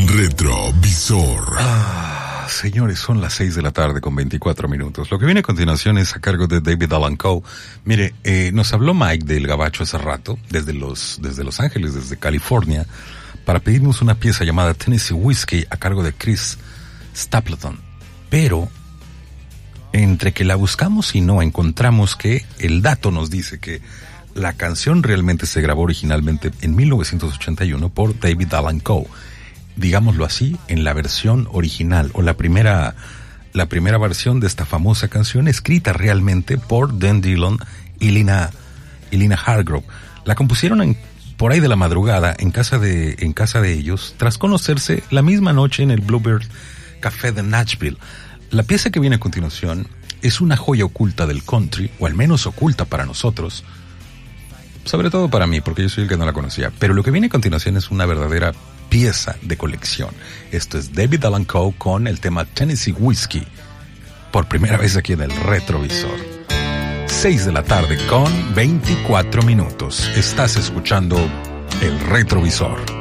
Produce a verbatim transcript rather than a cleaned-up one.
Retrovisor. Ah, señores, son las seis de la tarde con veinticuatro minutos. Lo que viene a continuación es a cargo de David Allan Coe. Mire, eh, nos habló Mike del Gabacho hace rato, desde los, desde Los Ángeles, desde California, para pedirnos una pieza llamada Tennessee Whiskey a cargo de Chris Stapleton. Pero, entre que la buscamos y no, encontramos que el dato nos dice que la canción realmente se grabó originalmente en mil novecientos ochenta y uno por David Allan Coe. Digámoslo así, en la versión original, o la primera, la primera versión de esta famosa canción escrita realmente por Dan Dillon y Lina, y Lina Hargrove. La compusieron en, por ahí de la madrugada en casa de, en casa de ellos, tras conocerse la misma noche en el Bluebird Café de Nashville. La pieza que viene a continuación es una joya oculta del country, o al menos oculta para nosotros, sobre todo para mí, porque yo soy el que no la conocía. Pero lo que viene a continuación es una verdadera pieza de colección. Esto es David Allan Coe con el tema Tennessee Whiskey, por primera vez aquí en el Retrovisor. seis de la tarde con veinticuatro minutos. Estás escuchando el Retrovisor.